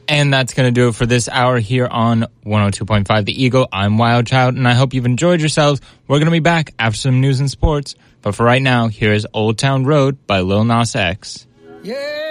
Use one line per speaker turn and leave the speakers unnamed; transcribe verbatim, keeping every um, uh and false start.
And that's going to do it for this hour here on one oh two point five The Eagle. I'm Wild Child, and I hope you've enjoyed yourselves. We're going to be back after some news and sports. But for right now, here is Old Town Road by Lil Nas X.
Yeah.